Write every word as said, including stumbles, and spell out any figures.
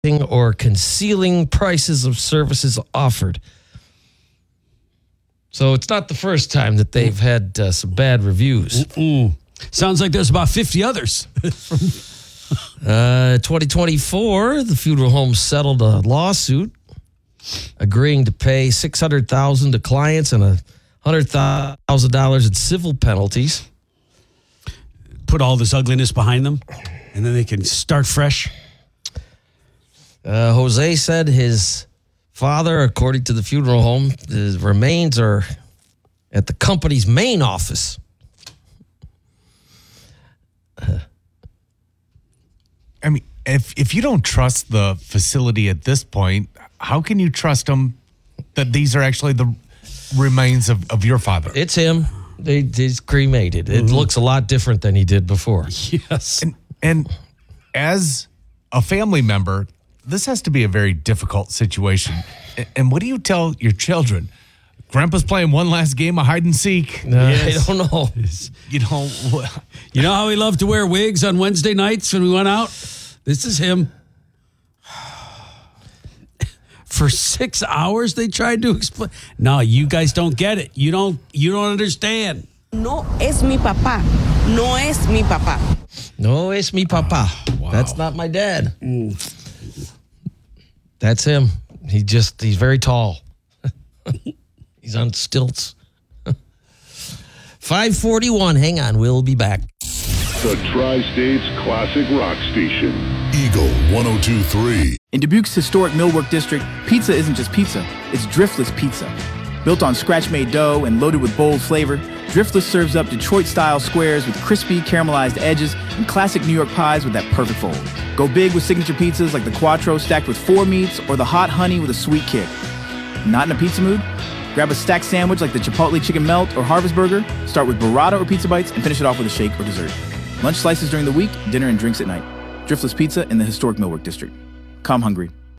or concealing prices of services offered. So it's not the first time that they've had uh, some bad reviews. Mm-mm. Sounds like there's about fifty others. uh, twenty twenty-four, the funeral home settled a lawsuit agreeing to pay six hundred thousand dollars to clients and one hundred thousand dollars in civil penalties. Put all this ugliness behind them, and then they can start fresh. Uh, Jose said his father, according to the funeral home, his remains are at the company's main office. Uh, I mean, if if you don't trust the facility at this point, how can you trust them that these are actually the remains of, of your father? It's him. They, he's cremated. It mm-hmm. looks a lot different than he did before. Yes. And, and as a family member, this has to be a very difficult situation. And what do you tell your children? Grandpa's playing one last game of hide and seek. No, yes. I don't know. You know, you know how he loved to wear wigs on Wednesday nights when we went out? This is him. For six hours they tried to explain. No, you guys don't get it. You don't. You don't understand. No es mi papá. No es mi papá. No es mi papá. Oh, wow. That's not my dad. Mm. That's him. He just, he's very tall. He's on stilts. five forty-one. Hang on. We'll be back. The Tri-States Classic Rock Station. Eagle one oh two point three. In Dubuque's historic Millwork District, pizza isn't just pizza. It's Driftless Pizza. Built on scratch-made dough and loaded with bold flavor, Driftless serves up Detroit-style squares with crispy, caramelized edges and classic New York pies with that perfect fold. Go big with signature pizzas like the Quattro stacked with four meats or the Hot Honey with a sweet kick. Not in a pizza mood? Grab a stacked sandwich like the Chipotle Chicken Melt or Harvest Burger, start with burrata or pizza bites, and finish it off with a shake or dessert. Lunch slices during the week, dinner and drinks at night. Driftless Pizza in the historic Millwork District. Come hungry.